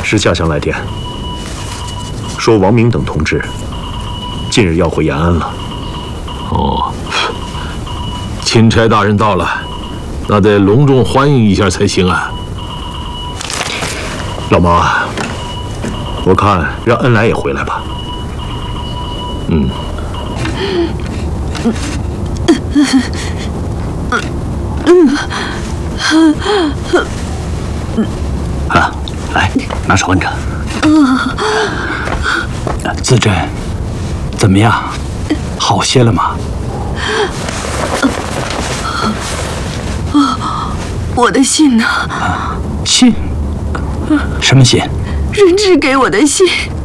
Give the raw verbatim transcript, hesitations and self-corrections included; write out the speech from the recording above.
是下乡来电，说王明等同志近日要回延安了。 哦，钦差大人到了，那得隆重欢迎一下才行啊。 老毛啊，我看让恩来也回来吧。嗯。 啊，来，拿手摁着。自珍，怎么样？好些了吗？ 我的信呢？ 信？什么信？ 人质给我的信。